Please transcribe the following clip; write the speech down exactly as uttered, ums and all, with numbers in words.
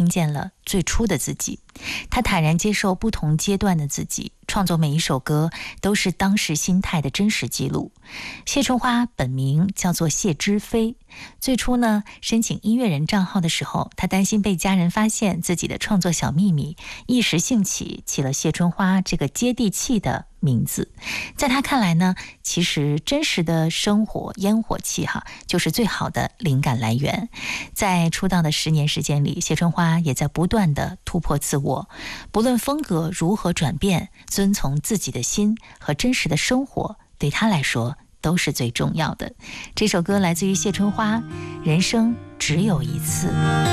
听见了最初的自己。他坦然接受不同阶段的自己，创作每一首歌都是当时心态的真实记录。谢春花本名叫做谢之飞，最初呢申请音乐人账号的时候，他担心被家人发现自己的创作小秘密，一时兴起起了谢春花这个接地气的名字。在他看来呢，其实真实的生活烟火气哈，就是最好的灵感来源。在出道的十年时间里，谢春花也在不断的突破自我，不论风格如何转变，遵从自己的心和真实的生活，对他来说都是最重要的。这首歌来自于谢春花，人生只有一次。